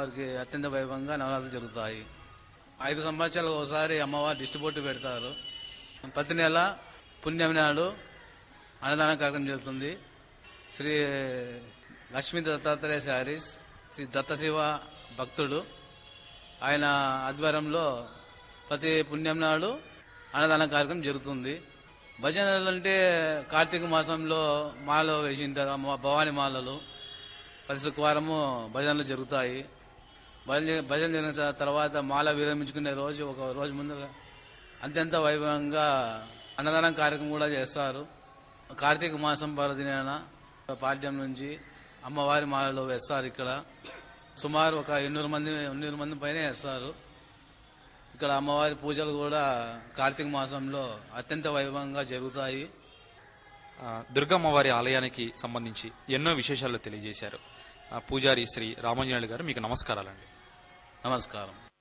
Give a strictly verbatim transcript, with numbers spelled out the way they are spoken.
అమ్మవారికి అత్యంత వైభవంగా నవరాత్రులు జరుగుతాయి. ఐదు సంవత్సరాలకు ఒకసారి అమ్మవారు డిస్ట్రిబ్యూట్ పెడతారు. ప్రతి నెల పుణ్యం నాడు అన్నదాన కార్యక్రమం జరుగుతుంది. శ్రీ లక్ష్మీ దత్తాత్రేయ శారీస్ శ్రీ దత్తశివ భక్తుడు ఆయన ఆధ్వర్యంలో ప్రతి పుణ్యం నాడు అన్నదాన కార్యక్రమం జరుగుతుంది. భజనలు అంటే కార్తీక మాసంలో మాల వేసింటారు, భవానీ మాలలు. ప్రతి శుక్రవారము భజనలు జరుగుతాయి. భజన భజన జరిగిన తర్వాత మాల విరమించుకునే రోజు ఒక రోజు ముందు అత్యంత వైభవంగా అన్నదానం కార్యక్రమం కూడా చేస్తారు. కార్తీక మాసం పర్వదినాన పాడ్యం నుంచి అమ్మవారి మాలలో వేస్తారు. ఇక్కడ సుమారు ఒక ఎన్నూరు మంది ఎన్నూరు మంది పైన వేస్తారు. ఇక్కడ అమ్మవారి పూజలు కూడా కార్తీక మాసంలో అత్యంత వైభవంగా జరుగుతాయి. దుర్గమ్మవారి ఆలయానికి సంబంధించి ఎన్నో విశేషాలు తెలియజేశారు పూజారి శ్రీ రామాంజనేయులు గారు. మీకు నమస్కారాలండి. నమస్కారం.